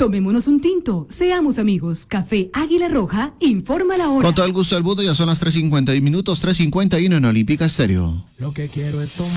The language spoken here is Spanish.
Tomémonos un tinto, seamos amigos. Café Águila Roja, informa la hora. Con todo el gusto del mundo, ya son las 3:51 minutos, 3:51 en Olímpica Estéreo. Lo que quiero es tomar.